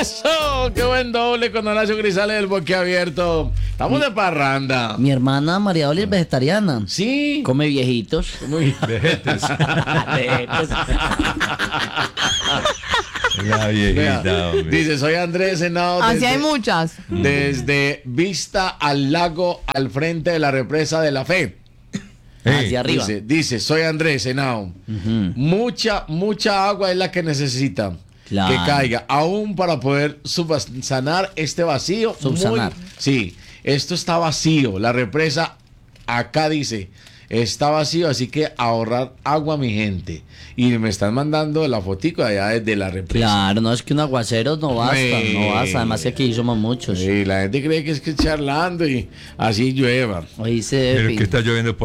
¡Eso! ¡Qué buen doble con Horacio Grisales del Boquiabierto! Estamos de parranda. Mi hermana María Oli es vegetariana. Sí. Come viejitos. Muy Vejetes. Vegetes. La viejita, Vea, hombre. dice, soy Andrés Henao Así hay muchas. desde Vista al Lago al frente de la represa de la Fe. Hacia arriba. Dice, soy Andrés Henao. Mucha agua es la que necesita Claro. que caiga, aún para poder subsanar este vacío. Subsanar. Sí, esto está vacío. La represa acá dice, está vacío, así que ahorrar agua, mi gente. Y me están mandando la fotico allá desde la represa. Claro, no es que un aguacero no basta, no basta. Además que aquí somos muchos. Sí, la gente cree que es que charlando y así llueva. Hoy se Pero que está lloviendo por